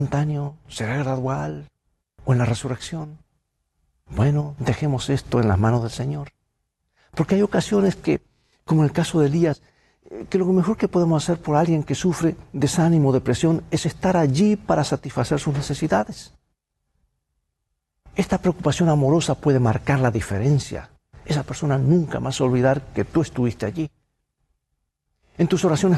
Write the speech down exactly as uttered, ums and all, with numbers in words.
instantáneo? ¿Será gradual? ¿O en la resurrección? Bueno, dejemos esto en las manos del Señor. Porque hay ocasiones que, como en el caso de Elías, que lo mejor que podemos hacer por alguien que sufre desánimo, depresión, es estar allí para satisfacer sus necesidades. Esta preocupación amorosa puede marcar la diferencia. Esa persona nunca más va a olvidar que tú estuviste allí. En tus oraciones